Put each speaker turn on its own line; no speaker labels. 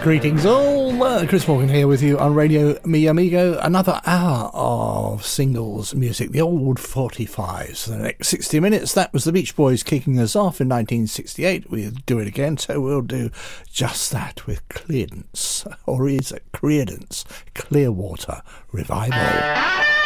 Greetings all, Chris Morgan here with you on Radio Mi Amigo. Another hour of singles music, the old 45s. For the next 60 minutes, that was the Beach Boys kicking us off in 1968. We'll do it again, so we'll do just that with Creedence, or is it Creedence, Clearwater Revival.